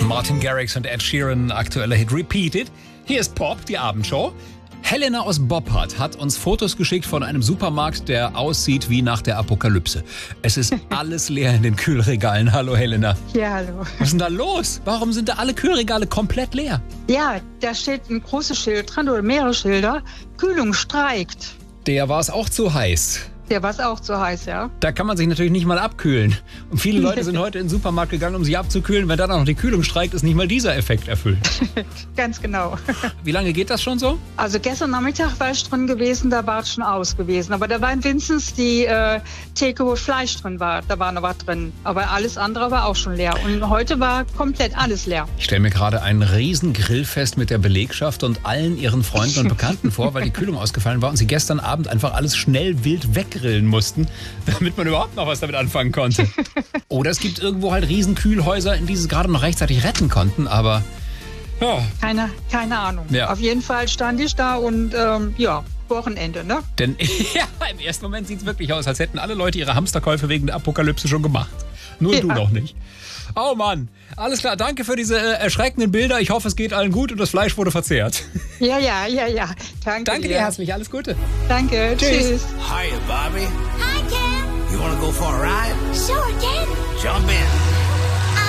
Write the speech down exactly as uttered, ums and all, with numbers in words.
Martin Garrix und Ed Sheeran, aktueller Hit Repeated. Hier ist Pop, die Abendshow. Helena aus Boppard hat uns Fotos geschickt von einem Supermarkt, der aussieht wie nach der Apokalypse. Es ist alles leer in den Kühlregalen. Hallo Helena. Ja, hallo. Was ist denn da los? Warum sind da alle Kühlregale komplett leer? Ja, da steht ein großes Schild dran oder mehrere Schilder. Kühlung streikt. Der war es auch zu heiß. Der war es auch zu heiß, ja. Da kann man sich natürlich nicht mal abkühlen. Und viele Leute sind heute in den Supermarkt gegangen, um sich abzukühlen. Wenn dann auch noch die Kühlung streikt, ist nicht mal dieser Effekt erfüllt. Ganz genau. Wie lange geht das schon so? Also gestern Nachmittag war ich drin gewesen, da war es schon aus gewesen. Aber da war wenigstens die äh, Theke, wo Fleisch drin war. Da war noch was drin. Aber alles andere war auch schon leer. Und heute war komplett alles leer. Ich stelle mir gerade ein riesen Grillfest mit der Belegschaft und allen ihren Freunden und Bekannten vor, weil die Kühlung ausgefallen war und sie gestern Abend einfach alles schnell wild weggrillen mussten, damit man überhaupt noch was damit anfangen konnte. Oder es gibt irgendwo halt riesen Kühlhäuser, in die sie gerade noch rechtzeitig retten konnten, aber ja. Keine, keine Ahnung. Ja. Auf jeden Fall stand ich da und ähm, ja, Wochenende, ne? Denn ja, im ersten Moment sieht es wirklich aus, als hätten alle Leute ihre Hamsterkäufe wegen der Apokalypse schon gemacht. Nur ja. Du noch nicht. Oh Mann, alles klar, danke für diese äh, erschreckenden Bilder. Ich hoffe, es geht allen gut und das Fleisch wurde verzehrt. Ja, ja, ja, ja. Danke, Danke dir dir herzlich, alles Gute. Danke, Tschüss. tschüss. Hiya, Bobby. Hi, Ken. You wanna go for a ride? Sure, Ken. Jump in.